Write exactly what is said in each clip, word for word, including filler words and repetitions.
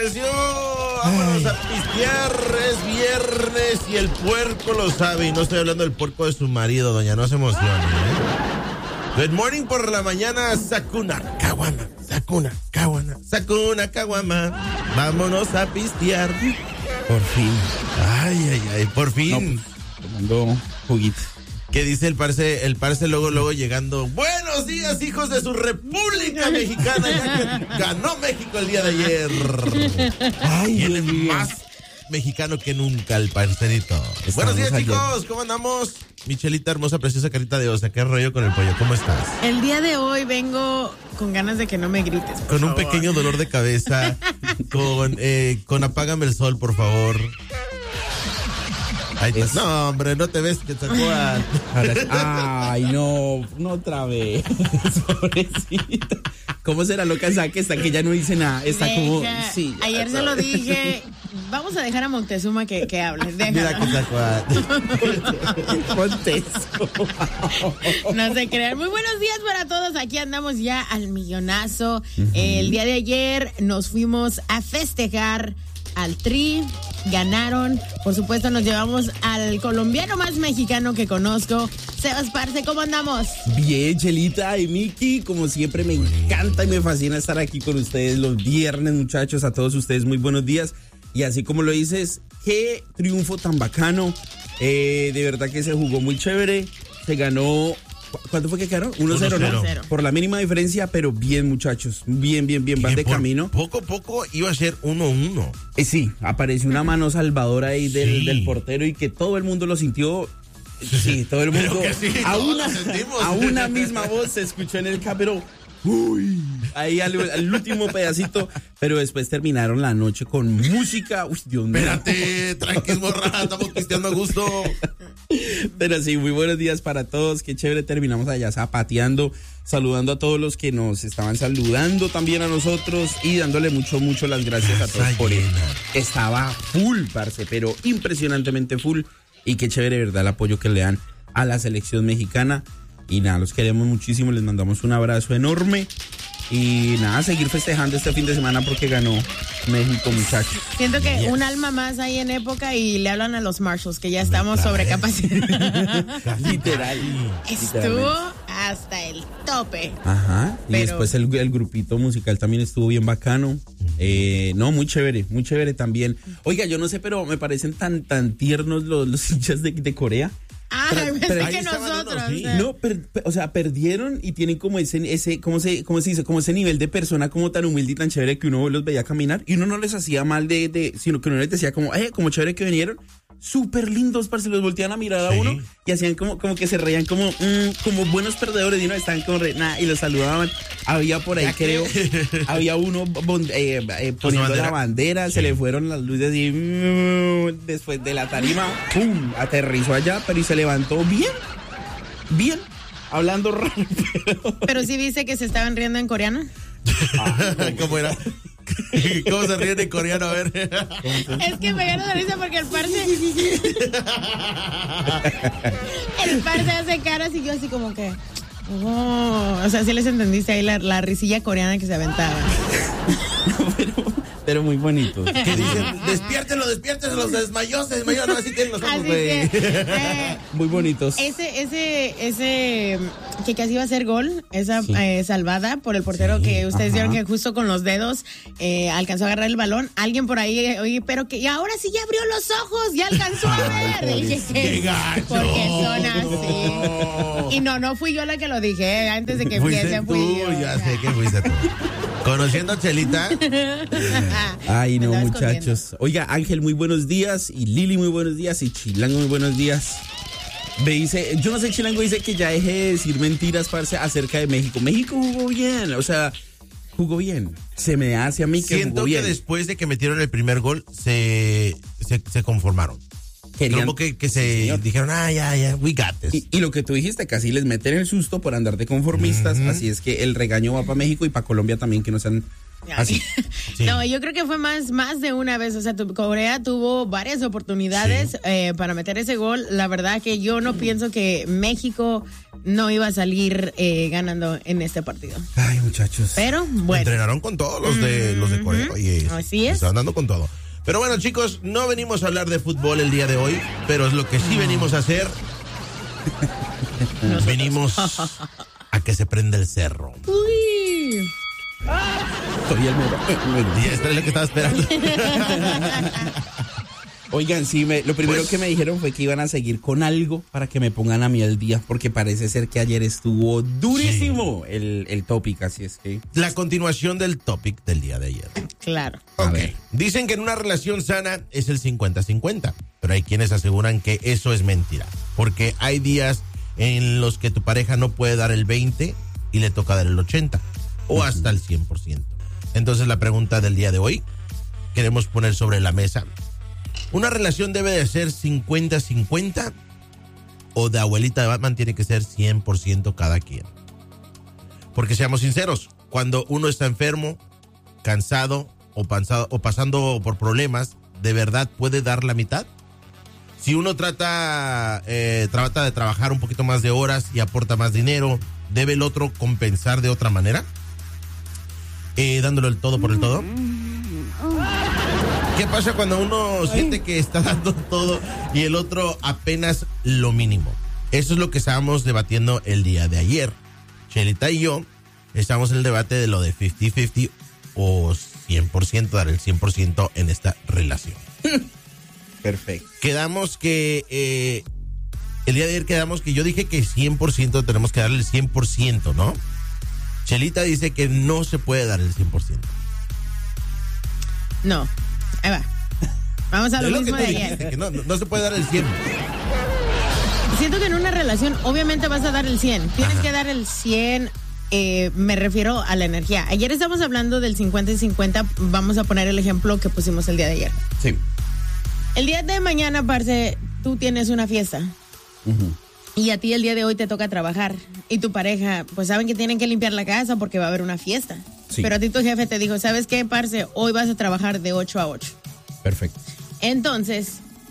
amaneció. Vámonos a pistear. Es viernes y el puerco lo sabe. Y no estoy hablando del puerco de su marido, doña. No se emocione, ¿eh? Good morning por la mañana. Sakuna, caguama. Sakuna, caguama. Sakuna, caguama. Vámonos a pistear. Por fin. Ay, ay, ay. Por fin. No, pues, tomando juguito. ¿Qué dice el parce? El parce luego, luego llegando. Buenos días, hijos de su República Mexicana. Ya que ganó México el día de ayer. Ay, Dios mío. Más mexicano que nunca el parcerito. Estamos Buenos días, ayer. chicos. ¿Cómo andamos? Michelita, hermosa, preciosa, carita de osa. ¿Qué rollo con el pollo? ¿Cómo estás? El día de hoy vengo con ganas de que no me grites, por Con un favor. pequeño dolor de cabeza. con, eh, con apágame el sol, por favor. Ahí está. Es- No, hombre, no te ves que te acuerdas. Ay, no, no otra vez. Pobrecita. ¿Cómo será loca esa que está que ya no dice nada? Está como. Deja- Sí. Ayer se lo dije. Vamos a dejar a Montezuma que, que hable. Mira Déjalo. que te acuerdas. Ponte eso. No se crean. Muy buenos días para todos. Aquí andamos ya al millonazo. El día de ayer nos fuimos a festejar al Tri. Ganaron. Por supuesto, nos llevamos al colombiano más mexicano que conozco. Sebas Parce, ¿cómo andamos? Bien, Chelita y Miki, como siempre me encanta y me fascina estar aquí con ustedes los viernes, muchachos. A todos ustedes muy buenos días. Y así como lo dices, qué triunfo tan bacano. Eh, de verdad que se jugó muy chévere. Se ganó. ¿cu- ¿Cuánto fue que quedaron? uno cero, ¿no? uno cero. Por la mínima diferencia, pero bien, muchachos. Bien, bien, bien. Van Que de por camino. Poco a poco iba a ser uno uno. Eh, sí, apareció una mano salvadora ahí del, Sí. del portero y que todo el mundo lo sintió. Sí, todo el mundo. Pero que sí, a, todos una, lo sentimos. a una misma voz se escuchó en el capero. Uy, ahí al, al último pedacito, pero después terminaron la noche con música. Uy, Dios mío. Espérate, tranquis, morra, estamos pisteando a gusto. Pero sí, muy buenos días para todos. Qué chévere, terminamos allá zapateando, saludando a todos los que nos estaban saludando también a nosotros y dándole mucho, mucho las gracias a todos Casa por llena. eso. Estaba full, parce, pero impresionantemente full. Y qué chévere, ¿verdad? El apoyo que le dan a la selección mexicana. Y nada, los queremos muchísimo, les mandamos un abrazo enorme. Y nada, seguir festejando este fin de semana porque ganó México, muchachos. Siento que Yes. un alma más ahí en época y le hablan a los Marshalls que ya estamos sobrecapacitados. Literal. Estuvo hasta el tope. Ajá, y Pero- después el, el grupito musical también estuvo bien bacano. Eh, no, muy chévere, muy chévere también. Oiga, yo no sé, pero me parecen tan tan tiernos los, los hinchas de, de Corea. Ah, Pero- pensé pero que ahí estaban nosotros. unos, sí. o sea. No, per- per- o sea, perdieron y tienen como ese, ese ¿cómo se, cómo se dice? Como ese nivel de persona como tan humilde y tan chévere que uno los veía caminar y uno no les hacía mal de, de sino que uno les decía como, eh, como chévere que vinieron. Súper lindos, parce, los volteaban a mirar a Sí. uno y hacían como, como que se reían como, mm, como buenos perdedores y no estaban como re, nada, y los saludaban. Había por ahí, Ya que- creo, había uno bon- eh, eh, poniendo bandera? la bandera, se Sí. le fueron las luces y mm, después de la tarima, pum, aterrizó allá, pero y se levantó bien, bien, hablando raro, pero Pero sí viste que se estaban riendo en coreano. ¿Cómo era? ¿Cómo se ríen en coreano? A ver. Es que me gano de risa porque el parce. El parce hace caras y yo así como que. Oh, o sea, sí les entendiste ahí la, la risilla coreana que se aventaba. pero, pero muy bonito. Que dicen, despiértenlo, despiértenlo, se desmayó, se desmayó. No, así tienen los ojos, Así güey. que. eh, Muy bonitos. Ese, ese, ese que casi iba a ser gol, esa Sí. eh, salvada por el portero Sí, que ustedes ajá. vieron que justo con los dedos eh, alcanzó a agarrar el balón. Alguien por ahí, eh, oye, pero que y ahora sí ya abrió los ojos, ya alcanzó a Ay, ver. Dije, ¡Qué gacho! porque son así. Y no, no fui yo la que lo dije, eh, antes de que Fuiste empiecen tú, fui yo. ya sé que fuiste tú. Conociendo a Chelita, Ay, no, Me andaba muchachos. Oiga, Ángel, muy buenos días. Y Lili, muy buenos días. Y Chilango, muy buenos días. Me dice, yo no sé, Chilango dice que ya deje de decir mentiras, parce, acerca de México. México jugó bien, o sea, jugó bien. Se me hace a mí que siento jugó que bien. después de que metieron el primer gol, se, se, se conformaron. Querían- Como que, que Sí, se señor. dijeron, ah, ya, ya, we got this. Y, y lo que tú dijiste, casi les meten el susto por andar de conformistas. Así es que el regaño va para México y para Colombia también, que no sean Así. Sí. No, yo creo que fue más, más de una vez. O sea, tu, Corea tuvo varias oportunidades Sí. eh, para meter ese gol. La verdad que yo no pienso que México no iba a salir eh, ganando en este partido. Ay, muchachos. Pero bueno. Entrenaron con todos los de, los de Corea. Oye, Así es. Estaban dando con todo. Pero bueno, chicos, no venimos a hablar de fútbol el día de hoy, pero es lo que sí venimos a hacer. Venimos a que se prenda el cerro. Uy. Soy el mero. Y esta es la que estaba esperando. Oigan, sí, me, lo primero Pues- que me dijeron fue que iban a seguir con algo para que me pongan a mí al día, porque parece ser que ayer estuvo durísimo el, el topic, así es que... La continuación del topic del día de ayer. Claro. A Ok. ver. Dicen que en una relación sana es el cincuenta cincuenta, pero hay quienes aseguran que eso es mentira, porque hay días en los que tu pareja no puede dar el veinte y le toca dar el ochenta o hasta el cien por ciento. Entonces la pregunta del día de hoy queremos poner sobre la mesa: ¿una relación debe de ser cincuenta cincuenta o de abuelita de Batman tiene que ser cien por ciento cada quien? Porque seamos sinceros, cuando uno está enfermo, cansado o, pansado, o pasando por problemas, ¿de verdad puede dar la mitad? Si uno trata, eh, trata de trabajar un poquito más de horas y aporta más dinero, ¿debe el otro compensar de otra manera? Eh, dándolo el todo por el todo. ¿Qué pasa cuando uno siente que está dando todo y el otro apenas lo mínimo? Eso es lo que estábamos debatiendo el día de ayer. Chelita y yo estamos en el debate de lo de cincuenta cincuenta o cien por ciento, dar el cien por ciento en esta relación. Perfecto. Quedamos que, eh, el día de ayer quedamos que yo dije que cien por ciento tenemos que darle el cien por ciento, ¿no? Chelita dice que no se puede dar el cien por ciento. No. Ahí va. Vamos a lo Es lo mismo que de tú ayer. dijiste, que no, no, no se puede dar el cien. Siento que en una relación obviamente vas a dar el cien. Tienes Ajá. que dar el cien. Eh, me refiero a la energía. Ayer estamos hablando del cincuenta y cincuenta. Vamos a poner el ejemplo que pusimos el día de ayer. Sí. El día de mañana, parce, tú tienes una fiesta. Ujú. Y a ti el día de hoy te toca trabajar. Y tu pareja, pues saben que tienen que limpiar la casa porque va a haber una fiesta. Sí. Pero a ti tu jefe te dijo, ¿sabes qué, parce? Hoy vas a trabajar de ocho a ocho. Perfecto. Entonces,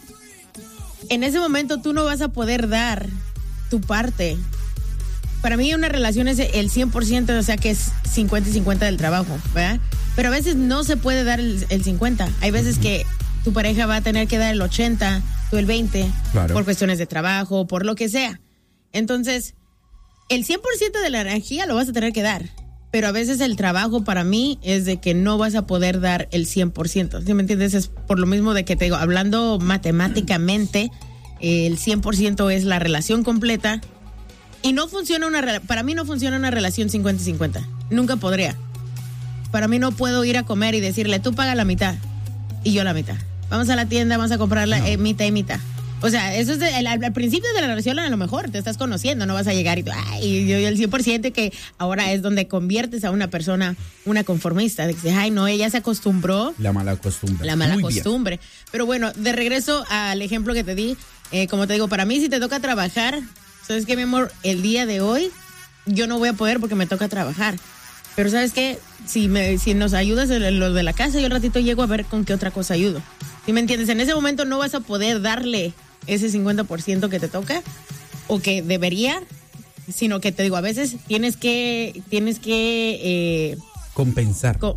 en ese momento tú no vas a poder dar tu parte. Para mí una relación es el cien por ciento, o sea que es cincuenta y cincuenta del trabajo, ¿verdad? Pero a veces no se puede dar el, el cincuenta. Hay veces que tu pareja va a tener que dar el ochenta, tú el veinte, Claro. por cuestiones de trabajo, por lo que sea. Entonces, el cien por ciento de la energía lo vas a tener que dar. Pero a veces el trabajo para mí es de que no vas a poder dar el cien por ciento. ¿Sí me entiendes? Es por lo mismo de que te digo, hablando matemáticamente, el cien por ciento es la relación completa. Y no funciona una, re- para mí no funciona una relación cincuenta y cincuenta. Nunca podría. Para mí no puedo ir a comer y decirle, tú paga la mitad y yo la mitad. Vamos a la tienda, vamos a comprar la eh, mitad y mitad. O sea, eso es de- el- al, al principio de la relación, a lo mejor te estás conociendo, no vas a llegar y tú, ay, yo, yo el cien por ciento, que ahora es donde conviertes a una persona una conformista. De que, ay, no, ella se acostumbró. La mala costumbre. La mala Muy bien. costumbre. Pero bueno, de regreso al ejemplo que te di, eh, como te digo, para mí si te toca trabajar, ¿sabes qué, mi amor? El día de hoy yo no voy a poder porque me toca trabajar. Pero ¿sabes qué? Si, me, si nos ayudas en lo de la casa, yo al ratito llego a ver con qué otra cosa ayudo. ¿Sí me entiendes? En ese momento no vas a poder darle ese cincuenta por ciento que te toca o que debería, sino que te digo, a veces tienes que, tienes que... Eh, Compensar. Co-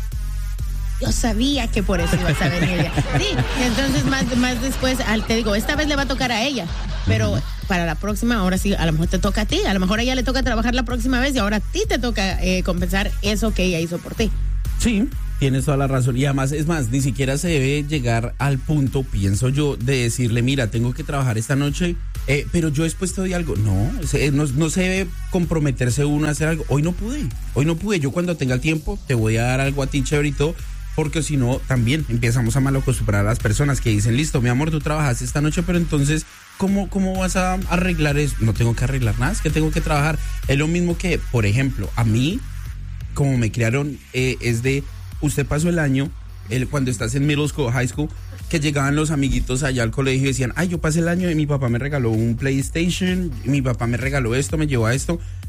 Yo sabía que por eso ibas a venir ella. Sí, y entonces más, más después, al, te digo, esta vez le va a tocar a ella, pero para la próxima, ahora sí, a lo mejor te toca a ti, a lo mejor a ella le toca trabajar la próxima vez y ahora a ti te toca eh, compensar eso que ella hizo por ti. Sí, tienes toda la razón. Y además, es más, ni siquiera se debe llegar al punto, pienso yo, de decirle, mira, tengo que trabajar esta noche, eh, pero yo después te doy algo. No, se- no, no se debe comprometerse uno a hacer algo. Hoy no pude, hoy no pude. Yo cuando tenga el tiempo te voy a dar algo a ti, chévere y todo, porque si no, también empezamos a malacostumbrar a las personas que dicen, listo, mi amor, tú trabajaste esta noche, pero entonces, ¿cómo, cómo vas a arreglar eso? No tengo que arreglar nada, es que tengo que trabajar. Es lo mismo que, por ejemplo, a mí, como me criaron, eh, es de, usted pasó el año, el, cuando estás en middle school, high school, que llegaban los amiguitos allá al colegio y decían, ay, yo pasé el año y mi papá me regaló un PlayStation, y mi papá me regaló esto, me llevó a esto.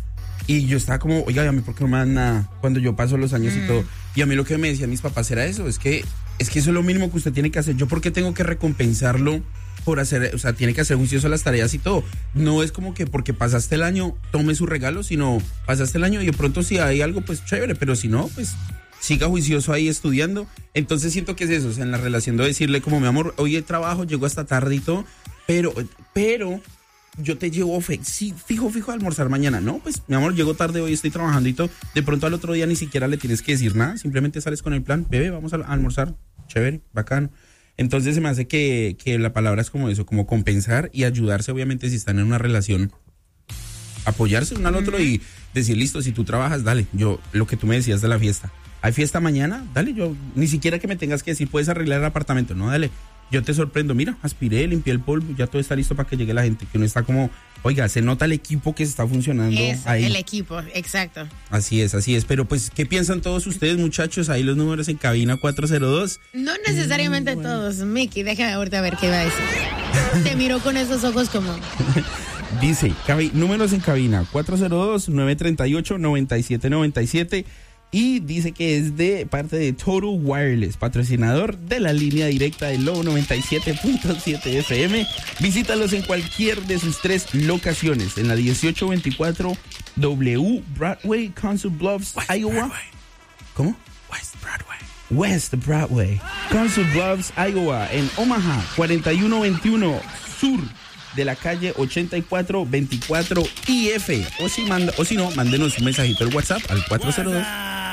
Y yo estaba como, oiga, a mí por qué no me dan nada cuando yo paso los años mm. y todo. Y a mí lo que me decían mis papás era eso, es que, es que eso es lo mínimo que usted tiene que hacer. Yo por qué tengo que recompensarlo por hacer, o sea, tiene que hacer juicioso las tareas y todo. No es como que porque pasaste el año, tome su regalo, sino pasaste el año y de pronto si hay algo, pues chévere, pero si no, pues siga juicioso ahí estudiando. Entonces siento que es eso, o sea, en la relación de decirle como, mi amor, hoy el trabajo, llego hasta tarde y todo, pero, pero yo te llevo fe, sí, fijo, fijo a almorzar mañana. No, pues mi amor, llego tarde, hoy estoy trabajando y todo. De pronto al otro día ni siquiera le tienes que decir nada, simplemente sales con el plan, bebé, vamos a almorzar, chévere, bacano. Entonces se me hace que, que la palabra es como eso, como compensar y ayudarse, obviamente, si están en una relación, apoyarse uno al otro uh-huh. y decir, listo, si tú trabajas, dale, yo, lo que tú me decías de la fiesta, ¿hay fiesta mañana? Dale, yo, ni siquiera que me tengas que decir, puedes arreglar el apartamento, no, dale, yo te sorprendo, mira, aspiré, limpié el polvo, ya todo está listo para que llegue la gente, que uno está como, oiga, se nota el equipo que se está funcionando Eso, ahí. El equipo, exacto. Así es, así es, pero pues, ¿qué piensan todos ustedes, muchachos? Ahí los números en cabina cuatro cero dos. No necesariamente mm, bueno. todos, Mickey, déjame ahorita ver qué va a decir. Te miró con esos ojos como... Dice, cabi- números en cabina, cuatro cero dos, nueve tres ocho, nueve siete nueve siete. Y dice que es de parte de Total Wireless, patrocinador de la línea directa de Low noventa y siete punto siete F M. Visítalos en cualquier de sus tres locaciones, en la dieciocho veinticuatro W Broadway, Council Bluffs, West Iowa. Broadway. ¿Cómo? West Broadway. West Broadway, Council Bluffs, Iowa, en Omaha, cuarenta y uno veintiuno Sur de la calle ochenta y cuatro veinticuatro I F. O si, manda, o si no, mándenos un mensajito al WhatsApp al cuatro cero dos.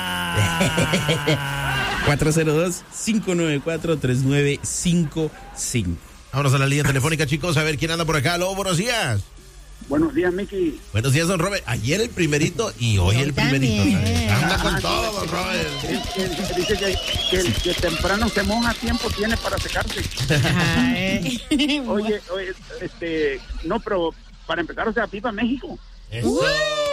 cuatro cero dos, cinco nueve cuatro, tres nueve cinco cinco. Vámonos a la línea telefónica, chicos, a ver quién anda por acá. Aló, buenos días. Buenos días, Mickey. Buenos días, don Robert. Ayer el primerito y hoy el primerito. Anda con todo, don Robert. Dice que, que el que temprano se moja, tiempo tiene para secarse. Oye, oye, este, no, pero para empezar, o sea, viva México. Eso. Uh,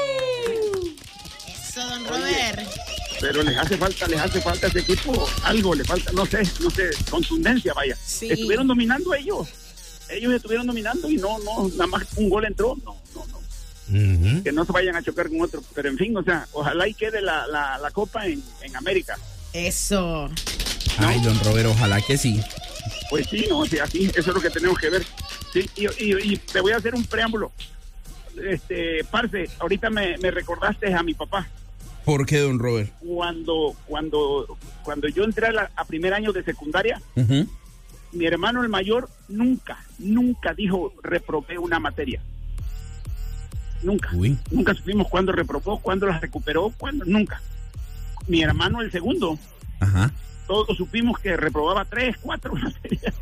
eso, don Robert. Oye, pero les hace falta, les hace falta a ese equipo algo, le falta, no sé, no sé, contundencia, vaya. Sí. Estuvieron dominando ellos. Ellos estuvieron dominando y no, no, nada más un gol entró, no, no, no. Uh-huh. Que no se vayan a chocar con otro, pero en fin, o sea, ojalá y quede la, la, la copa en, en América. Eso. ¿No? Ay, don Robert, ojalá que sí. Pues sí, no, sí, así, eso es lo que tenemos que ver. Sí, y, y, y te voy a hacer un preámbulo. Este, parce, ahorita me, me recordaste a mi papá. ¿Por qué, don Robert? Cuando, cuando, cuando yo entré a, la, a primer año de secundaria, uh-huh. mi hermano el mayor nunca, nunca dijo reprobé una materia. Nunca. Uy. Nunca supimos cuándo reprobó, cuándo la recuperó, cuándo, nunca. Mi hermano el segundo, ajá. todos supimos que reprobaba tres, cuatro materias.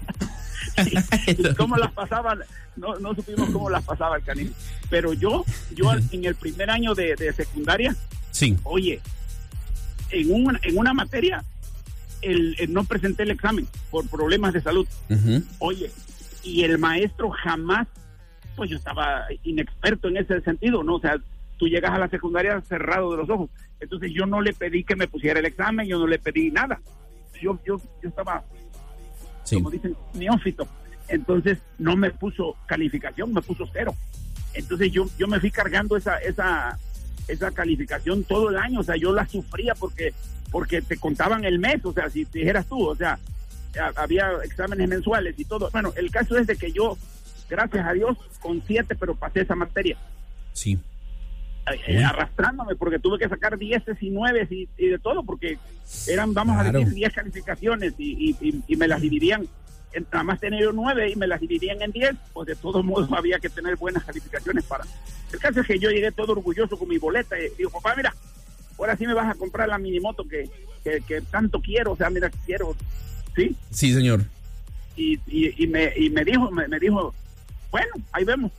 y, y cómo las pasaba, no, no supimos cómo las pasaba el canijo. Pero yo, yo en el primer año de, de secundaria, sí. Oye, en una, en una materia, el, el no presenté el examen por problemas de salud. Uh-huh. Oye, y el maestro jamás, pues yo estaba inexperto en ese sentido, ¿no? O sea, tú llegas a la secundaria cerrado de los ojos. Entonces yo no le pedí que me pusiera el examen, yo no le pedí nada. Yo, yo, yo estaba, sí. como dicen, neófito. Entonces no me puso calificación, me puso cero. Entonces yo, yo me fui cargando esa, esa, esa calificación todo el año. O sea, yo la sufría porque, porque te contaban el mes. O sea, si te dijeras tú, o sea, había exámenes mensuales y todo. Bueno, el caso es de que yo, gracias a Dios, con siete, pero pasé esa materia. Sí. Eh, arrastrándome porque tuve que sacar dieces y nueves y, y de todo porque eran, vamos claro. a decir, diez calificaciones y, y, y, y me las dividían, en, nada más tenía yo nueve y me las dividían en diez, pues de todos modos había que tener buenas calificaciones para. El caso es que yo llegué todo orgulloso con mi boleta y digo, papá, mira, ahora sí me vas a comprar la minimoto que, que, que tanto quiero, o sea, mira, quiero, ¿sí? Sí, señor. Y, y, y, me, y me dijo, me, me dijo, bueno, ahí vemos.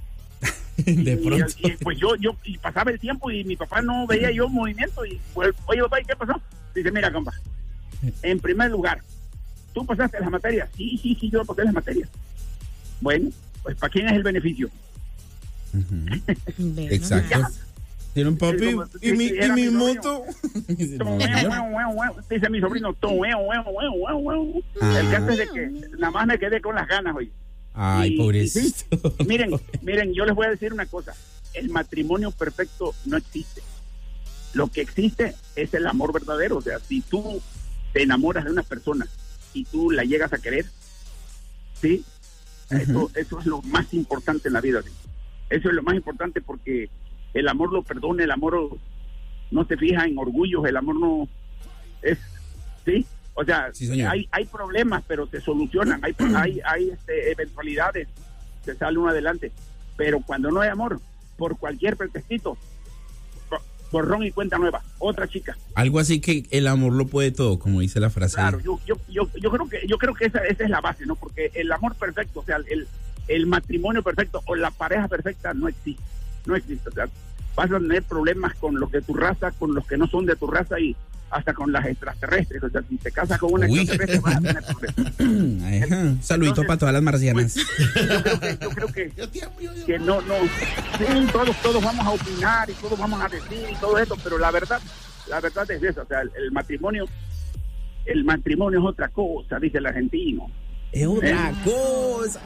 De y, pronto. Y, y pues yo, yo y pasaba el tiempo y mi papá no veía yo movimiento y pues, oye papá, ¿y qué pasó? Dice, mira, compa, en primer lugar, ¿tú pasaste las materias? Sí, sí, sí, yo pasé las materias. Bueno, pues ¿para quién es el beneficio? Uh-huh. Exacto. Tiene un papi como, y mi, y mi, mi moto. Dice mi sobrino, ah. El caso es de que nada más me quedé con las ganas hoy. Ay, y, pobrecito. Y sí, miren, miren, yo les voy a decir una cosa. el matrimonio perfecto no existe. Lo que existe es el amor verdadero. O sea, si tú te enamoras de una persona y tú la llegas a querer, ¿sí? Uh-huh. Eso, eso es lo más importante en la vida, ¿sí? Eso es lo más importante, porque el amor lo perdona, el amor no se fija en orgullos, el amor no es, ¿sí? O sea, sí, hay hay problemas, pero se solucionan, hay hay, hay este, eventualidades, se sale uno adelante, pero cuando no hay amor, por cualquier pretextito, borrón y cuenta nueva, otra chica. Algo así, que el amor lo puede todo, como dice la frase. Claro, yo yo yo, yo creo que yo creo que esa, esa es la base, ¿no? Porque el amor perfecto, o sea, el el matrimonio perfecto o la pareja perfecta no existe, no existe. O sea, vas a tener problemas con los de tu raza, con los que no son de tu raza y hasta con las extraterrestres. O sea, si te casas con una Uy. extraterrestre vas a tener problemas. Saludito para todas las marcianas. Pues, yo creo que, yo creo que, que no, no, sí, todos, todos vamos a opinar y todos vamos a decir y todo esto, pero la verdad, la verdad es esa. O sea, el, el matrimonio, el matrimonio es otra cosa, dice el argentino. Es otra ¿Eh? cosa.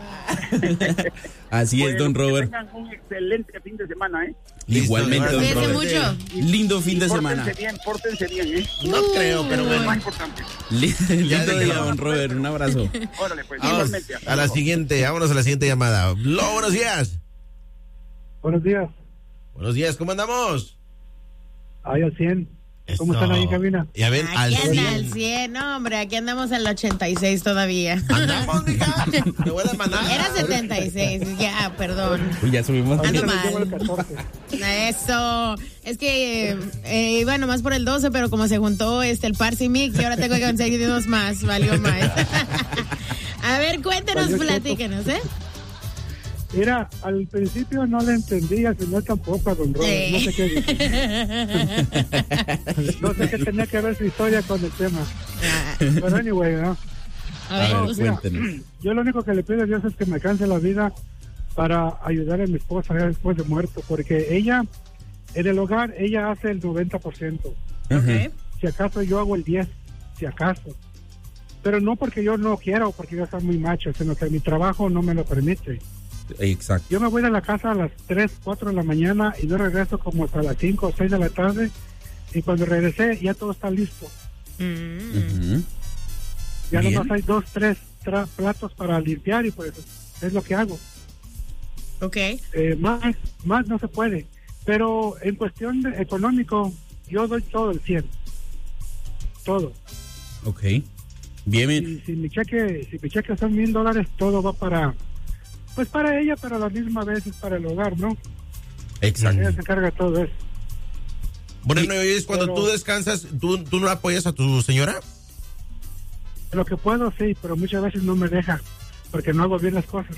Así bueno, es, don Robert. Que tengan un excelente fin de semana, ¿eh? Igualmente, don Robert. Mucho. Lindo fin de semana. Pórtense bien, pórtense bien, ¿eh? No uh, creo, pero bueno. Es más importante. Lindo día, don Robert. Un abrazo. Órale, pues. Vamos a la siguiente, vámonos a la siguiente llamada. Lo, buenos días. Buenos días. Buenos días, ¿cómo andamos? Ahí al cien. ¿Cómo Eso. están ahí en cabina? Ya ven, aquí al cien. al cien, no, hombre, aquí andamos al ochenta y seis todavía. Andamos, mija. Me voy a manar. Era setenta y seis, ya, perdón. Uy, ya subimos. Ando mal. Eso. Es que eh, iba nomás por el doce, pero como se juntó este el Parsi Mix, y ahora tengo que conseguir unos más, valió más. A ver, cuéntenos, platíquenos, ¿eh? Mira, al principio no le entendí, al final tampoco a don Robert. Sí. No sé qué No sé qué tenía que ver su historia con el tema. Pero anyway, ¿no? A ver, no, mira, yo lo único que le pido a Dios es que me alcance la vida para ayudar a mi esposa ya después de muerto, porque ella, en el hogar, ella hace el noventa por ciento. Okay. Si acaso yo hago el diez, si acaso. Pero no porque yo no quiera o porque yo soy muy macho, sino que mi trabajo no me lo permite. Exacto. Yo me voy de la casa a las tres, cuatro de la mañana y no regreso como hasta las cinco o seis de la tarde, y cuando regresé ya todo está listo. Mm. Uh-huh. Ya nomás hay dos, tres tra- platos para limpiar y pues es lo que hago. Ok. Eh, más, más no se puede, pero en cuestión de económico yo doy todo el cien. Todo. Ok. Bien, bien. Si, si mi cheque, si mi cheque son mil dólares, todo va para... Pues para ella, pero a la misma vez es para el hogar, ¿no? Exacto. Ella se encarga de todo eso. Bueno, no, es cuando pero, tú descansas, ¿tú, ¿tú no apoyas a tu señora? Lo que puedo, sí, pero muchas veces no me deja, porque no hago bien las cosas.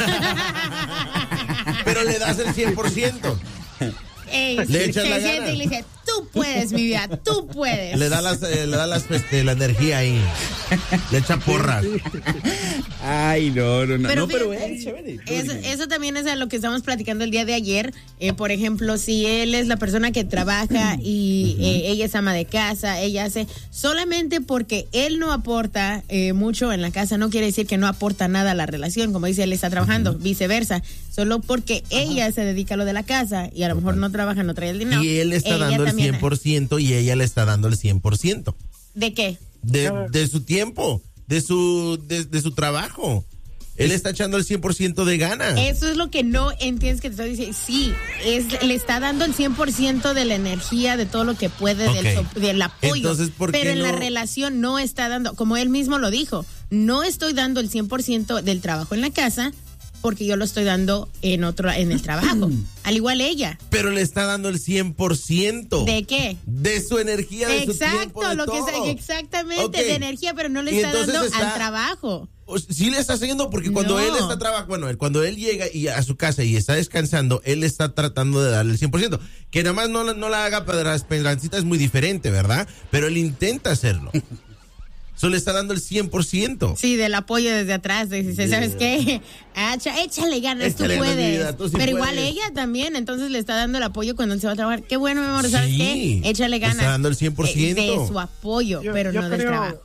Pero le das el cien por ciento. Ey, le echas la gana. Y le dice, tú puedes, mi vida, tú puedes. Le da las, eh, le da las, este, la energía ahí. Le echa porras. Ay, no, no, no. Pero, no, fíjate, pero es chévere. Eso, eso también es a lo que estamos platicando el día de ayer. Eh, por ejemplo, si él es la persona que trabaja y uh-huh. eh, ella es ama de casa, ella hace, solamente porque él no aporta eh, mucho en la casa, no quiere decir que no aporta nada a la relación. Como dice, él está trabajando, uh-huh. viceversa. Solo porque uh-huh. ella se dedica a lo de la casa y a lo mejor no trabaja, no trae el dinero. Y él está dando el cien por ciento y ella le está dando el cien por ciento. ¿De qué? De, de su tiempo, de su, de, de su trabajo. Él está echando el cien por ciento de ganas. Eso es lo que no entiendes que te estoy diciendo. Sí, es, le está dando el cien por ciento de la energía, de todo lo que puede, okay. del, del apoyo. Entonces, ¿por qué pero en no? la relación no está dando, como él mismo lo dijo, no estoy dando el cien por ciento del trabajo en la casa, porque yo lo estoy dando en otro, en el trabajo. Al igual ella. Pero le está dando el cien por ciento. ¿De qué? De su energía, de Exacto, su tiempo, de lo todo. que es, exactamente, okay. de energía, pero no le está dando está, al trabajo. Sí le está haciendo, porque cuando no. él está trabajando, bueno, cuando él llega y a su casa y está descansando, él está tratando de darle el cien por ciento. Que nada más no, no la haga para las pedrancitas es muy diferente, ¿verdad? Pero él intenta hacerlo. Solo le está dando el cien por ciento. Sí, del apoyo desde atrás. Dice, ¿sabes qué? Acha, échale ganas, échale, tú puedes. Vida, tú sí Pero puedes. Igual ella también, entonces le está dando el apoyo cuando él se va a trabajar. Qué bueno, mi amor, ¿sabes sí, qué? Échale ganas. Le está dando el cien por ciento. De, de su apoyo, yo, pero yo no creo, del trabajo.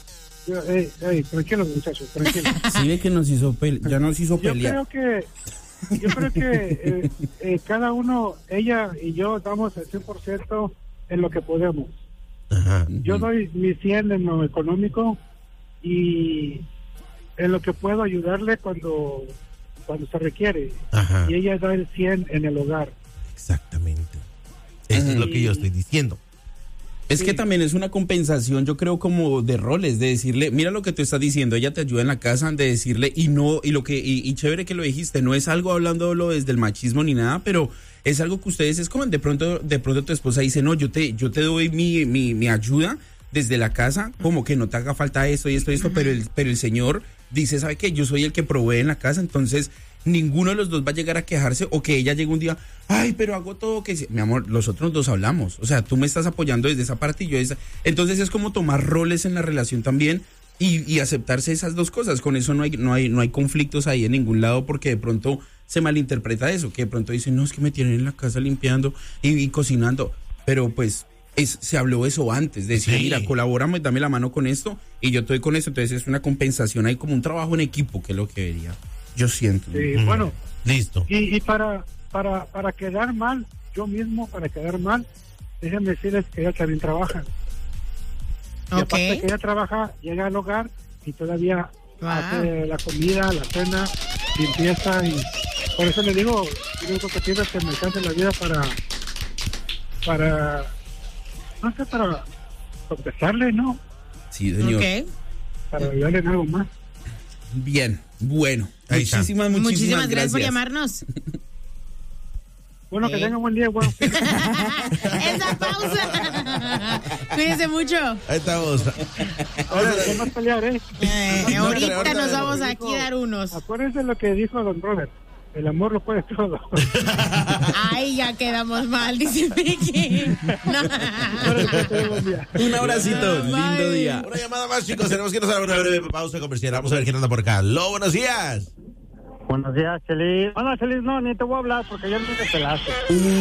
Yo, hey, hey, tranquilos, muchachos, tranquilos. Sí, ve que nos hizo pele- ya nos hizo yo pelear. Yo creo que, yo creo que eh, eh, cada uno, ella y yo, damos el cien por ciento en lo que podemos. Ajá. Yo doy mi cien en lo económico y en lo que puedo ayudarle cuando, cuando se requiere. Ajá. Y ella da el cien en el hogar. Exactamente. Eso es lo que yo estoy diciendo. Es Sí. que también es una compensación, yo creo, como de roles, de decirle, mira lo que tú estás diciendo, ella te ayuda en la casa, de decirle, y no, y lo que, y, y chévere que lo dijiste, no es algo hablándolo desde el machismo ni nada, pero es algo que ustedes escogen. De pronto, de pronto tu esposa dice, no, yo te, yo te doy mi, mi, mi ayuda desde la casa, como que no te haga falta esto y esto y esto, pero el, pero el señor dice, ¿sabe qué? Yo soy el que provee en la casa, entonces ninguno de los dos va a llegar a quejarse, o que ella llegue un día, ay, pero hago todo que... Mi amor, los otros dos hablamos, o sea, tú me estás apoyando desde esa parte y yo esa... Entonces es como tomar roles en la relación también y, y aceptarse esas dos cosas. Con eso no hay, no hay, no hay conflictos ahí en ningún lado, porque de pronto se malinterpreta eso, que de pronto dicen, no, es que me tienen en la casa limpiando y, y cocinando, pero pues... Es, se habló eso antes, de decir, Sí. mira, colabórame, dame la mano con esto y yo estoy con esto, entonces es una compensación, hay como un trabajo en equipo, que es lo que debería, yo siento. Sí, Mm. bueno, Listo. y, y para, para, para quedar mal, yo mismo, para quedar mal, déjenme decirles que ella también trabaja. Y Ok. aparte que ella trabaja, llega al hogar y todavía Wow. hace la comida, la cena, limpieza, y por eso le digo, yo lo único que pido es que me alcance la vida para, para, no sé, para contestarle, ¿no? Sí, señor. Ok. Para ayudarle en algo más. Bien, bueno, Ahí está. muchísimas, muchísimas, Muchísimas gracias por gracias. llamarnos. Bueno, Sí. que tengan buen día, bueno. Esa pausa. Cuídense mucho. Ahí estamos. Ahora, no más pelear, ¿eh? Eh, No, ahorita ahorita nos lo vamos dijo. aquí a dar unos. Acuérdense lo que dijo don Robert. El amor lo puede todo. Ay, ya quedamos mal, dice Vicky. No. Que tengan buen día. Un abracito, Bye. lindo día. Una llamada más, chicos. Tenemos que irnos a una breve pausa comercial. Vamos a ver quién anda por acá. Lo, buenos días. Buenos días, Chelis. Bueno, Chelis, no, ni te voy a hablar porque ya no te pelaste.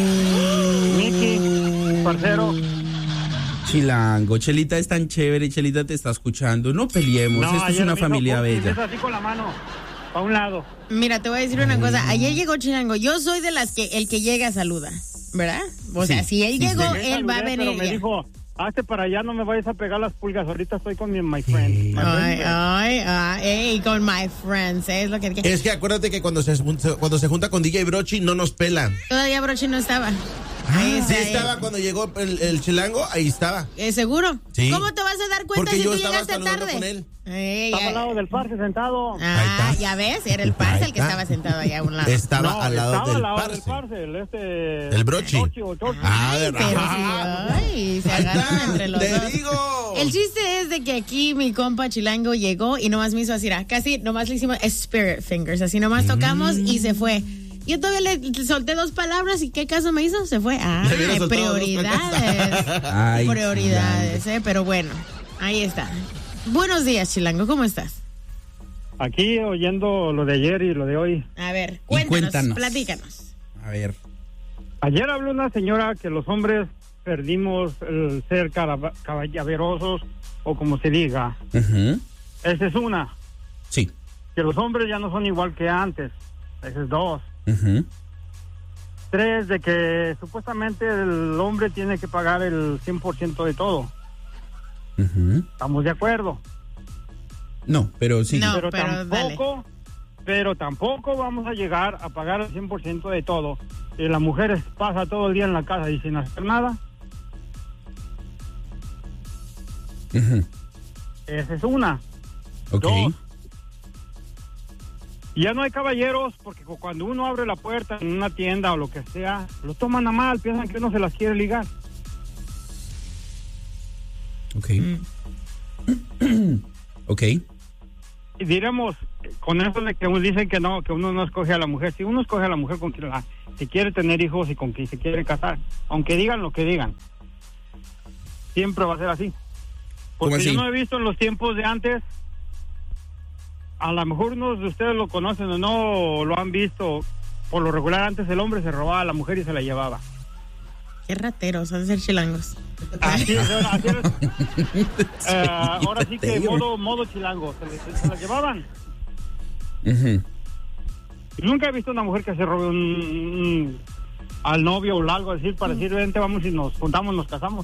Miki, parcero. Chilango, Chelita es tan chévere, Chelita te está escuchando. No peleemos, esto es ayer una me hizo familia pum, y bella. hizo así con la mano, para un lado. Mira, te voy a decir una cosa. Ayer llegó Chilango. Yo soy de las que el que llega saluda, ¿verdad? O sea, Sí, si él sí, llegó, sí. Yo él va a saludé, venir. Pero me ya. dijo, hazte para allá, no me vayas a pegar las pulgas. Ahorita estoy con mi my friend. My Ay, friend. ay, ay, ey, con my friends, ¿eh? es lo que... Es que acuérdate que cuando se, cuando se junta con D J Brochi no nos pelan. Todavía Brochi no estaba. Ahí está, Sí eh. estaba cuando llegó el, el chilango, ahí estaba. ¿Eh, ¿Seguro? Sí. ¿Cómo te vas a dar cuenta Porque si yo tú estaba llegaste saludando tarde? con él. Ey, Estaba ya- al lado del parque sentado. Ahí Ah, está. ya ves, era el parce Ahí el que está. estaba sentado allá a un lado. Estaba No, al lado estaba del al lado parce. del parce, el este... El brochi. Brochi o Chochi. Ah, Ay, de pero sí, ah, ay, se ahí agarran está, entre los te dos. digo. El chiste es de que aquí mi compa Chilango llegó y nomás me hizo así, ah, casi nomás le hicimos spirit fingers, así nomás tocamos y se fue. Yo todavía le solté dos palabras y ¿qué caso me hizo? Se fue. Ah, Le hubiera soltado dos prioridades. Ay, prioridades, eh, pero bueno, ahí está. Buenos días, Chilango, ¿cómo estás? Aquí oyendo lo de ayer y lo de hoy. A ver, cuéntanos, cuéntanos. platícanos. A ver. Ayer habló una señora que los hombres perdimos el ser cara- caballerosos o como se diga. Ujú. Esa es una. Sí. Que los hombres ya no son igual que antes. Esa es dos. Ujú. Tres, de que supuestamente el hombre tiene que pagar el cien por ciento de todo. Ujú. ¿Estamos de acuerdo? No, pero sí. No. pero, pero tampoco, pero tampoco vamos a llegar a pagar el cien por ciento de todo. Y la mujer pasa todo el día en la casa y sin hacer nada. Ujú. Esa es una. Ok. Dos. Y ya no hay caballeros porque cu- cuando uno abre la puerta en una tienda o lo que sea, lo toman a mal, piensan que uno se las quiere ligar. Ok. Mm. Ok. Y diremos, con eso de que uno dicen que no, que uno no escoge a la mujer. Si uno escoge a la mujer con quien la, si quiere tener hijos y con quien se quiere casar, aunque digan lo que digan, siempre va a ser así. ¿Cómo Porque así? yo no he visto en los tiempos de antes, a lo mejor unos de ustedes lo conocen o no, o lo han visto, por lo regular antes el hombre se robaba a la mujer y se la llevaba. Qué rateros, han de ser chilangos. Así es, ahora, así es. Eh, ahora sí que modo, modo chilango, se, se- se la llevaban. Ujú. Nunca he visto una mujer que se robe un, un al novio o algo, decir, para decir, vente, vamos y nos juntamos, nos casamos.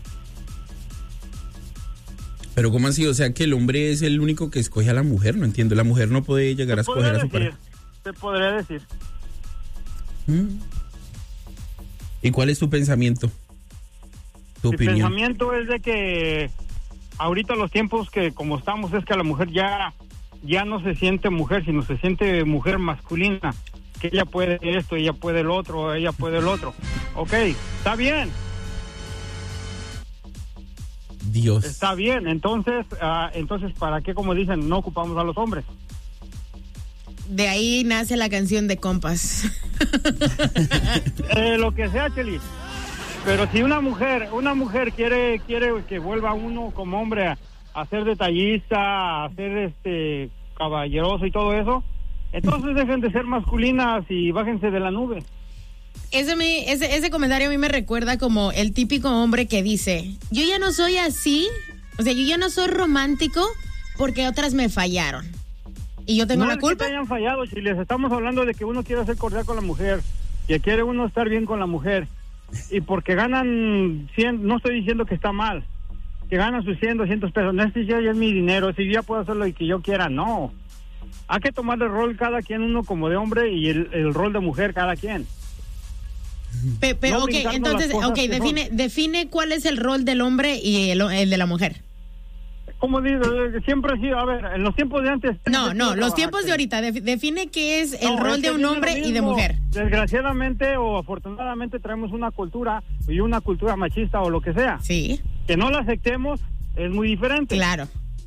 Pero ¿cómo así? O sea, que el hombre es el único que escoge a la mujer, no entiendo. La mujer no puede llegar a escoger a su pareja. Te podría decir. ¿Mm? ¿Y cuál es tu pensamiento? Tu Mi opinión. pensamiento es de que ahorita los tiempos que como estamos es que la mujer ya, ya no se siente mujer, sino se siente mujer masculina. Que ella puede esto, ella puede el otro, ella puede el otro. Ok, está bien. Dios. Está bien, entonces, uh, entonces ¿para qué, como dicen, no ocupamos a los hombres? De ahí nace la canción de compas. eh, lo que sea, Cheli. Pero si una mujer, una mujer quiere, quiere que vuelva uno como hombre a, a ser detallista, a ser este caballeroso y todo eso, entonces dejen de ser masculinas y bájense de la nube. Ese, me, ese, ese comentario a mí me recuerda como el típico hombre que dice, yo ya no soy así, o sea, yo ya no soy romántico porque otras me fallaron. ¿Y yo tengo no la culpa? No es que te hayan fallado, si les estamos hablando de que uno quiere ser cordial con la mujer, que quiere uno estar bien con la mujer, y porque ganan cien, no estoy diciendo que está mal, que ganan sus cien, doscientos pesos, no es que ya es mi dinero, si ya puedo hacer lo que yo quiera, no. Hay que tomar el rol cada quien, uno como de hombre, y el, el rol de mujer cada quien. Pe, pero, no ok, entonces, ok, define, define cuál es el rol del hombre y el, el de la mujer. Como digo, siempre ha sido, a ver, en los tiempos de antes... No, no, los tiempos de ahorita, define qué es el no, rol es de un hombre y de mujer. Desgraciadamente o afortunadamente traemos una cultura y una cultura machista o lo que sea. Sí. Que no la aceptemos es muy diferente. Claro.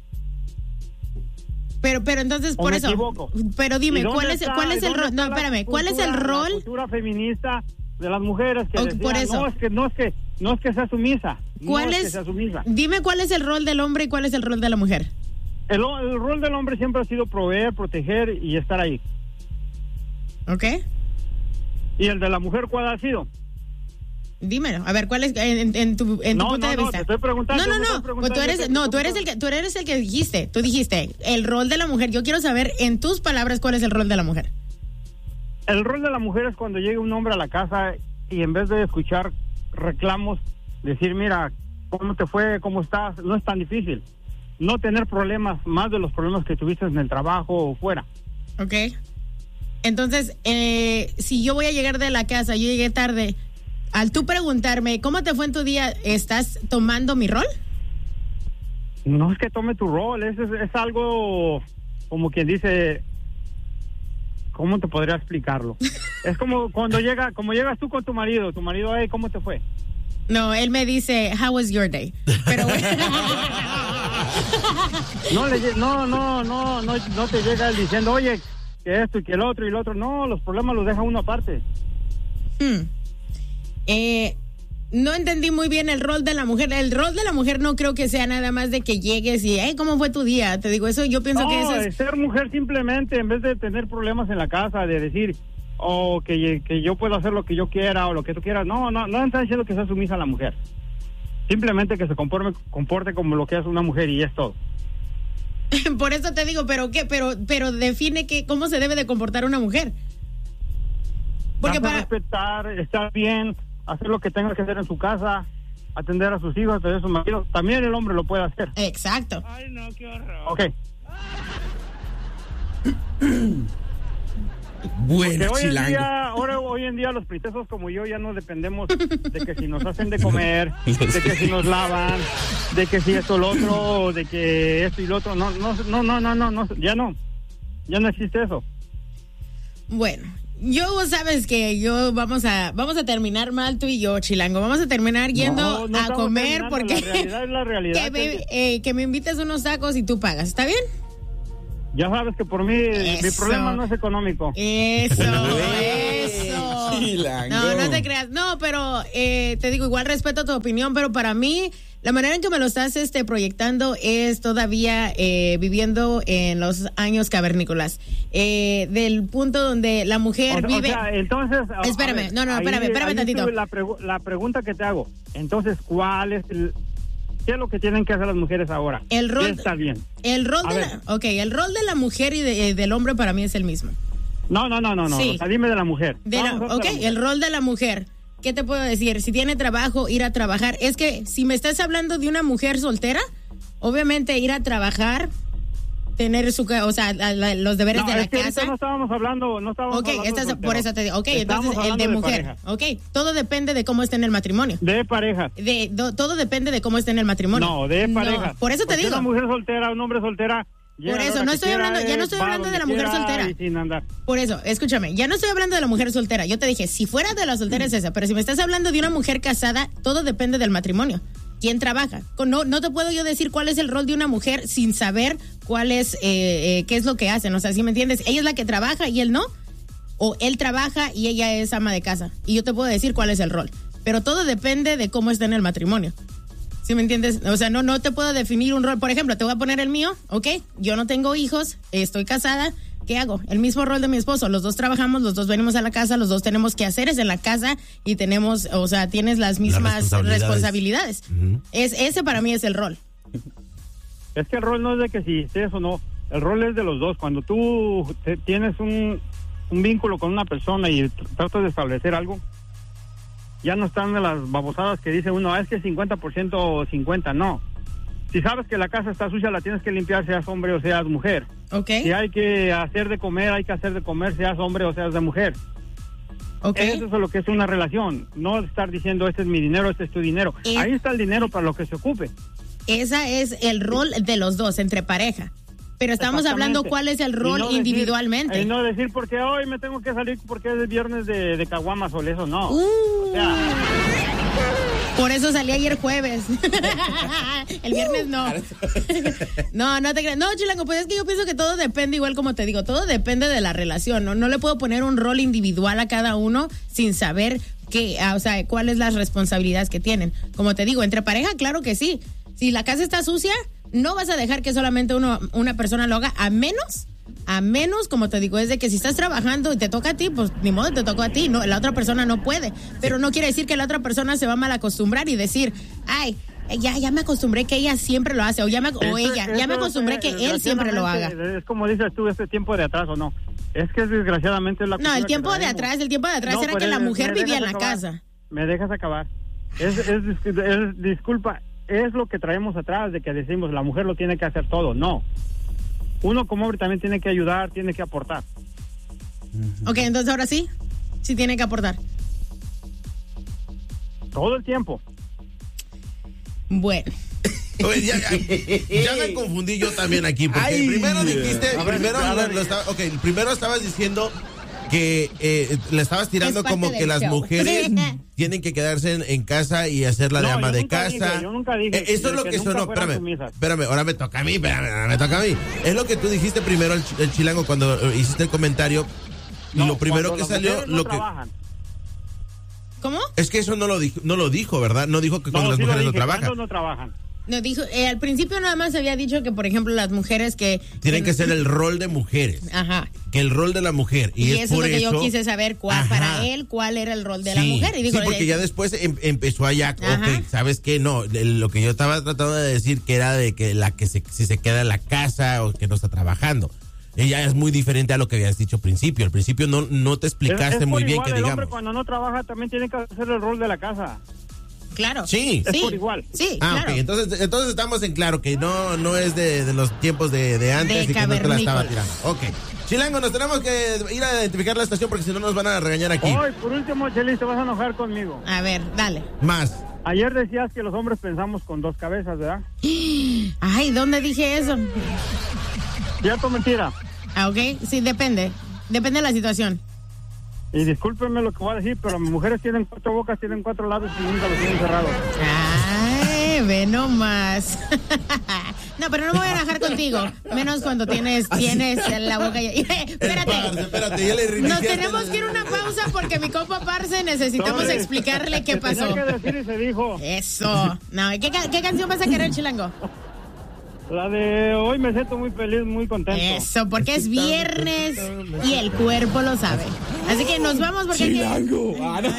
Pero, pero entonces, por eso... Equivoco. Pero dime, ¿cuál es, está, ¿cuál es el rol? No, espérame, ¿cuál cultura, es el rol? La cultura feminista de las mujeres que okay, decían, por eso. no es que no es que no es que sea sumisa. ¿Cuál no es, es? que sea sumisa. Dime cuál es el rol del hombre y cuál es el rol de la mujer. El, el rol del hombre siempre ha sido proveer, proteger y estar ahí. ¿Ok? ¿Y el de la mujer cuál ha sido? Dímelo, a ver, ¿cuál es en, en tu, en no, tu punto no, de no, vista? Te estoy preguntando. No, no, no, pues tú eres, no, tú eres el que, tú eres el que dijiste, tú dijiste, el rol de la mujer. Yo quiero saber en tus palabras cuál es el rol de la mujer. El rol de la mujer es cuando llega un hombre a la casa y en vez de escuchar reclamos, decir, mira, ¿cómo te fue? ¿Cómo estás? No es tan difícil. No tener problemas, más de los problemas que tuviste en el trabajo o fuera. Ok. Entonces, eh, si yo voy a llegar de la casa, yo llegué tarde, al tú preguntarme, ¿cómo te fue en tu día? ¿Estás tomando mi rol? No es que tome tu rol, es, es, es algo como quien dice... ¿Cómo te podría explicarlo? Es como cuando llega, como llegas tú con tu marido, tu marido, hey, ¿cómo te fue? No, él me dice, how was your day? Pero bueno. no, le, no, no, no, no, no te llega él diciendo, oye, que esto y que el otro y el otro. No, los problemas los deja uno aparte. Hmm. Eh, no entendí muy bien el rol de la mujer. El rol de la mujer no creo que sea nada más de que llegues y, hey, ¿cómo fue tu día? Te digo, eso yo pienso no, que eso es... ser mujer simplemente, en vez de tener problemas en la casa, de decir, o oh, que, que yo puedo hacer lo que yo quiera o lo que tú quieras. No, no, no está diciendo que sea sumisa la mujer. Simplemente que se comporte, comporte como lo que es una mujer y es todo. Por eso te digo, pero qué, pero, pero define que cómo se debe de comportar una mujer. Porque para respetar, estar bien, hacer lo que tenga que hacer en su casa, atender a sus hijos, atender a sus maridos. También el hombre lo puede hacer. Exacto. Ay, no, qué horror. Ok. Bueno, hoy chilango. en día, ahora, hoy en día los princesos como yo ya no dependemos de que si nos hacen de comer, de que si nos lavan, de que si esto lo otro, de que esto y lo otro. No, no, no, no, no, no, no, ya no. Ya no existe eso. Bueno, yo vos sabes que yo vamos a vamos a terminar mal tú y yo, chilango. Vamos a terminar yendo no, no a comer porque la realidad es la realidad. que, me, eh, que me invites unos tacos y tú pagas, ¿está bien? Ya sabes que por mí eso. Mi problema no es económico. Eso, eso. Chilango. No, no te creas. No, pero eh, te digo, igual respeto tu opinión, pero para mí la manera en que me lo estás este, proyectando es todavía eh, viviendo en los años cavernícolas. Eh, del punto donde la mujer o, vive... O sea, entonces... Espérame, ver, no, no, espérame, ahí, espérame ahí tantito. La, pregu la pregunta que te hago, entonces, ¿cuál es el... ¿Qué es lo que tienen que hacer las mujeres ahora? El rol... Está bien. El rol, de la, okay, el rol de la mujer y de, eh, del hombre para mí es el mismo. No, no, no, no, no. Sí. O sea, dime de la mujer. De la, Vamos a ok, la mujer. el rol de la mujer. ¿Qué te puedo decir? Si tiene trabajo, ir a trabajar. Es que si me estás hablando de una mujer soltera, obviamente ir a trabajar, tener su, o sea, la, la, los deberes No, de la es que ahorita casa. no estábamos hablando, no estábamos Ok, hablando estás, de por eso te digo. Ok, Estábamos entonces el hablando de de mujer. pareja. Ok, todo depende de cómo esté en el matrimonio. De pareja. De, do, todo depende de cómo esté en el matrimonio. No, de pareja. Por eso te Porque digo. Una mujer soltera, un hombre soltera. Por eso, no estoy hablando, ya no estoy hablando de la mujer soltera. Sin andar. Por eso, escúchame, ya no estoy hablando de la mujer soltera. Yo te dije, si fuera de la soltera es esa, pero si me estás hablando de una mujer casada, todo depende del matrimonio. ¿Quién trabaja? No, no te puedo yo decir cuál es el rol de una mujer sin saber cuál es, eh, eh, qué es lo que hacen. O sea, ¿sí me entiendes? Ella es la que trabaja y él no. O él trabaja y ella es ama de casa. Y yo te puedo decir cuál es el rol. Pero todo depende de cómo está en el matrimonio. ¿Sí me entiendes? O sea, no, no te puedo definir un rol. Por ejemplo, te voy a poner el mío, ¿ok? Yo no tengo hijos, estoy casada. ¿Qué hago? El mismo rol de mi esposo. Los dos trabajamos, los dos venimos a la casa, los dos tenemos quehaceres en la casa y tenemos, o sea, tienes las mismas Las responsabilidades. responsabilidades. Ujú. Es, ese para mí es el rol. Es que el rol no es de que si estés o no. El rol es de los dos. Cuando tú te- tienes un, un vínculo con una persona y tr- tratas de establecer algo, ya no están de las babosadas que dice uno, ah, es que cincuenta por ciento o cincuenta, no. Si sabes que la casa está sucia, la tienes que limpiar, seas hombre o seas mujer. ¿Ok? Si hay que hacer de comer, hay que hacer de comer, seas hombre o seas de mujer. ¿Ok? Eso es lo que es una relación. No estar diciendo, este es mi dinero, este es tu dinero. Eh. Ahí está el dinero para lo que se ocupe. Ese es el rol de los dos, entre pareja. Pero estamos hablando Exactamente. cuál es el Y rol no decir- individualmente. Y no decir porque hoy me tengo que salir porque es el viernes de, de caguamas o eso, no. Uh. O sea, Por eso salí ayer jueves. El viernes no. No, no te creas. No, Chilango, pues es que yo pienso que todo depende, igual como te digo, todo depende de la relación. No, no le puedo poner un rol individual a cada uno sin saber qué, ah, o sea, cuáles las responsabilidades que tienen. Como te digo, entre pareja, claro que sí. Si la casa está sucia, no vas a dejar que solamente uno, una persona lo haga, a menos, a menos, como te digo, es de que si estás trabajando y te toca a ti, pues ni modo, te tocó a ti, no, la otra persona no puede. Pero no quiere decir que la otra persona se va a mal acostumbrar y decir, ay, ya, ya me acostumbré que ella siempre lo hace, o, ya me, o eso- ella, ya eso me es, acostumbré eh, que él siempre lo haga. desgraciadamente, Es como dices tú, este tiempo de atrás o no. Es que es desgraciadamente la No, cultura el que tiempo de traemos. atrás, el tiempo de atrás No, era pero que la es- mujer me vivía en la dejas acabar. casa. Me dejas acabar. Es, es, es- disculpa, es lo que traemos atrás de que decimos la mujer lo tiene que hacer todo. No. Uno como hombre también tiene que ayudar, tiene que aportar. Ok, entonces ahora sí, sí tiene que aportar. Todo el tiempo. Bueno. Oye, ya, ya, ya me confundí yo también aquí, porque Ay. primero dijiste, A ver, primero, a lo- ver. lo estaba- ok, primero estabas diciendo que eh, le estabas tirando Es parte como del que las show. mujeres tienen que quedarse en, en casa y hacer la de No, ama yo de nunca casa. dije, yo nunca dije Eh, eso es que- lo que que nunca sonó. fueran Espérame, sumisas. espérame, ahora me toca a mí, espérame, ahora me toca a mí. Es lo que tú dijiste primero, el, ch- el chilango, cuando eh, hiciste el comentario. No, lo primero que cuando las salió, mujeres no lo que trabajan. ¿Cómo? es que eso no lo dijo, no lo dijo, ¿verdad? No dijo que cuando No, las sí lo mujeres no dije, trabajan. ¿cuándo no trabajan? No, dijo, eh, al principio nada más había dicho que, por ejemplo, las mujeres que... Tienen que ser el rol de mujeres. Ajá. Que el rol de la mujer. Y, Y, es eso es por lo que eso, yo quise saber, cuál, Ajá. para él, cuál era el rol de la Sí, mujer. Y digo, sí, porque eh, ya después em- empezó allá, Ajá. ok, ¿sabes qué? No, el- lo que yo estaba tratando de decir que era de que la que se, si se queda en la casa o que no está trabajando. Ella es muy diferente a lo que habías dicho al principio. Al principio no, no te Es- explicaste es por muy bien igual, que el hombre digamos. cuando no trabaja también tiene que hacer el rol de la casa. claro. Sí. Es Sí, por igual. Sí, Ah, claro. ok, entonces, entonces estamos en claro que no, no es de, de los tiempos de, de antes De y que no te la estaba cavernícola. tirando. Ok. Chilango, nos tenemos que ir a identificar la estación porque si no nos van a regañar aquí. Hoy, por último, Chelis, te vas a enojar conmigo. A ver, dale. Más. Ayer decías que los hombres pensamos con dos cabezas, ¿verdad? Ay, ¿dónde dije eso? ¿Cierto o mentira? Ah, ok, sí, depende. Depende de la situación. Y discúlpenme lo que voy a decir, pero mis mujeres tienen cuatro bocas, tienen cuatro lados y nunca los tienen cerrados. Ay, ve nomás. No, pero no me voy a enojar contigo. Menos cuando tienes, tienes la boca ya. Parce, Espérate. espérate, ya le Nos reiniciaste tenemos la- que ir a una pausa porque mi compa Parce necesitamos Sorry. explicarle qué Se pasó. tenía que decir y se dijo. Eso. No, ¿qué, ca- qué canción vas a querer, Chilango? La de hoy me siento muy feliz, muy contento. Eso, porque es viernes y el cuerpo lo sabe. Así que nos vamos porque... Chilango. Ah, no.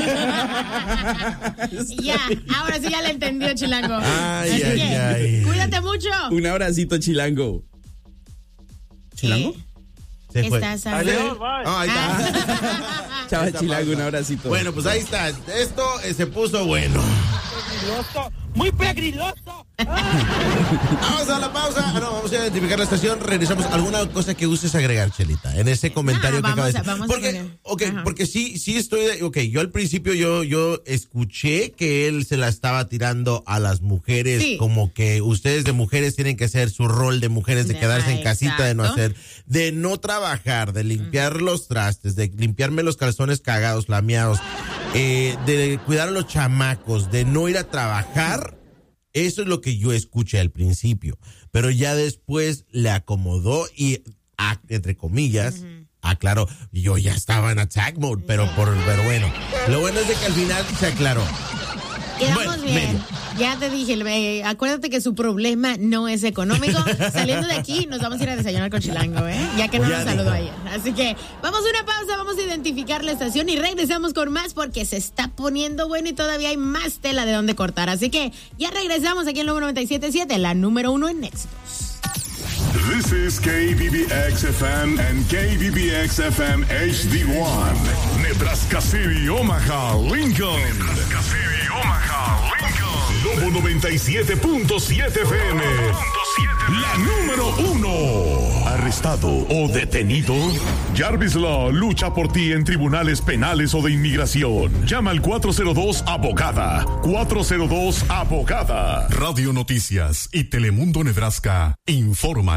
Ya, ahora sí ya le entendió, Chilango. Ay, Así ay, que, ay. cuídate mucho. Un abracito, Chilango. ¿Chilango? Eh, Se fue. Estás a Adiós, bye. Ah, ahí está. Chava Esta Chilago, pausa. un abracito. Bueno, pues ahí está. Esto eh, se puso bueno. Pegriloso, muy pegriloso. Vamos a la pausa. Ah, no, vamos a identificar la estación. Regresamos. ¿Alguna cosa que uses agregar, Chelita? En ese comentario Ah, que acabas de vamos a- decir. vamos a Porque, poner. okay, Ajá. porque sí, sí estoy. de- Ok, yo al principio yo, yo escuché que él se la estaba tirando a las mujeres, Sí. como que ustedes de mujeres tienen que hacer su rol de mujeres, de Ajá, quedarse en casita, de no exacto. hacer, de no trabajar, de limpiar los trastes, de limpiarme los calzones cagados, lameados, eh, de cuidar a los chamacos, de no ir a trabajar. Eso es lo que yo escuché al principio, pero ya después le acomodó y, a- entre comillas, aclaró. Yo ya estaba en attack mode, pero por, pero bueno, lo bueno es de que al final se aclaró. Quedamos Bueno, bien. medio. Ya te dije, eh, acuérdate que su problema no es económico. Saliendo de aquí, nos vamos a ir a desayunar con Chilango, ¿eh? Ya que no Ya nos saludó dijo. ayer. Así que vamos a una pausa, vamos a identificar la estación y regresamos con más porque se está poniendo bueno y todavía hay más tela de donde cortar. Así que ya regresamos aquí en Lobo noventa y siete punto siete, la número uno en éxitos. This is K B B X F M and K B B X F M H D one. Nebraska City, Omaha, Lincoln. Nebraska City, Omaha, Lincoln. Lobo noventa y siete punto siete F M. La número uno. ¿Arrestado o detenido? Jarvis Law lucha por ti en tribunales penales o de inmigración. Llama al cuatro cero dos abogada. cuatro cero dos abogada. Radio Noticias y Telemundo Nebraska informan.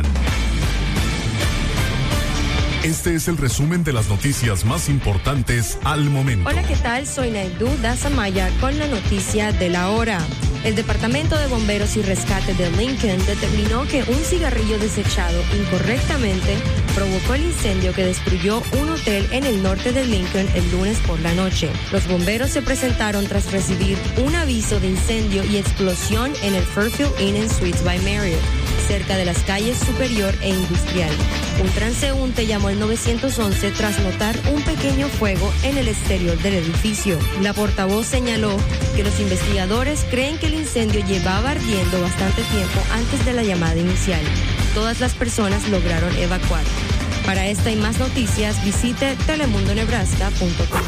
Este es el resumen de las noticias más importantes al momento. Hola, ¿qué tal? Soy Naidú Dasamaya con la noticia de la hora. El Departamento de Bomberos y Rescate de Lincoln determinó que un cigarrillo desechado incorrectamente provocó el incendio que destruyó un hotel en el norte de Lincoln el lunes por la noche. Los bomberos se presentaron tras recibir un aviso de incendio y explosión en el Fairfield Inn and Suites by Marriott, cerca de las calles Superior e Industrial. Un transeúnte llamó al nueve once tras notar un pequeño fuego en el exterior del edificio. La portavoz señaló que los investigadores creen que el incendio llevaba ardiendo bastante tiempo antes de la llamada inicial. Todas las personas lograron evacuar. Para esta y más noticias, visite telemundo nebraska punto com.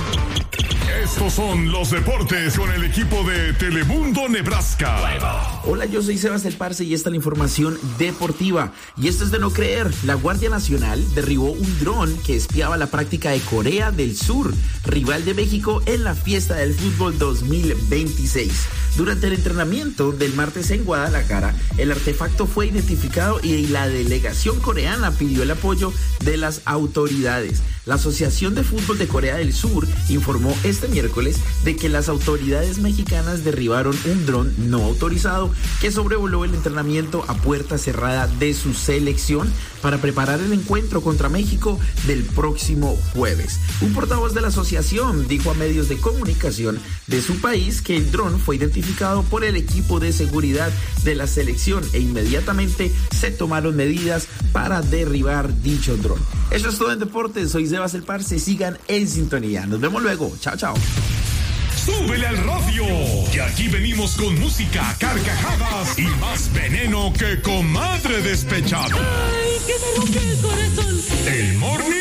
Estos son los deportes con el equipo de Telemundo Nebraska. Hola, yo soy Sebas del Parce y esta es la información deportiva. Y esto es de no creer. La Guardia Nacional derribó un dron que espiaba la práctica de Corea del Sur, rival de México en la fiesta del fútbol dos mil veintiséis. Durante el entrenamiento del martes en Guadalajara, el artefacto fue identificado y la delegación coreana pidió el apoyo de las autoridades. La Asociación de Fútbol de Corea del Sur informó este miércoles de que las autoridades mexicanas derribaron un dron no autorizado que sobrevoló el entrenamiento a puerta cerrada de su selección para preparar el encuentro contra México del próximo jueves. Un portavoz de la asociación dijo a medios de comunicación de su país que el dron fue identificado por el equipo de seguridad de la selección e inmediatamente se tomaron medidas para derribar dicho dron. Eso es todo en deportes. Soy Sebas el Parce. Sigan en sintonía. Nos vemos luego. Chao, chao. ¡Súbele al radio! Que aquí venimos con música, carcajadas y más veneno que comadre despechada. ¡Ay, que me rompe el corazón! El Morning